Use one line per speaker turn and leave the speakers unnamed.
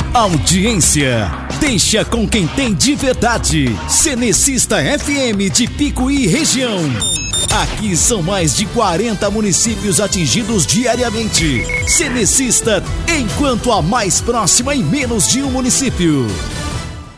Audiência, deixa com quem tem de verdade. Cenecista FM de Picuí região. Aqui são mais de 40 municípios atingidos diariamente. Cenecista, enquanto a mais próxima em menos de um município.